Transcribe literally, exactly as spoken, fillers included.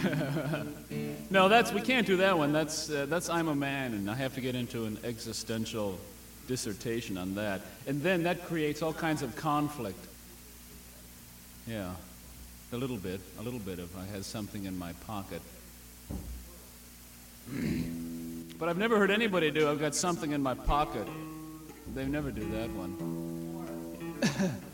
No, that's we can't do that one. That's uh, that's I'm a man, and I have to get into an existential dissertation on that, and then that creates all kinds of conflict. Yeah, a little bit, a little bit of I had something in my pocket. But I've never heard anybody do I've got something in my pocket. They never do that one.